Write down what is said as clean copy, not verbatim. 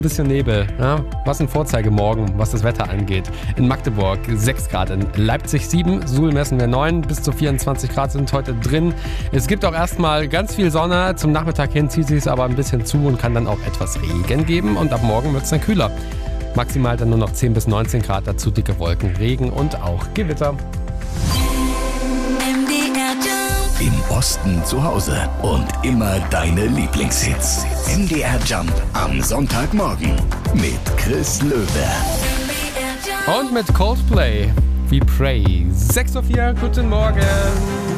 Bisschen Nebel, ja? Was ein Vorzeigemorgen, was das Wetter angeht. In Magdeburg 6 Grad, in Leipzig 7, Suhl messen wir 9, bis zu 24 Grad sind heute drin. Es gibt auch erstmal ganz viel Sonne, zum Nachmittag hin zieht sich es aber ein bisschen zu und kann dann auch etwas Regen geben und ab morgen wird es dann kühler. Maximal dann nur noch 10 bis 19 Grad, dazu dicke Wolken, Regen und auch Gewitter. Im Osten zu Hause und immer deine Lieblingshits. MDR Jump am Sonntagmorgen mit Chris Löwe. Und mit Coldplay, We Pray. 6:04 Uhr, guten Morgen.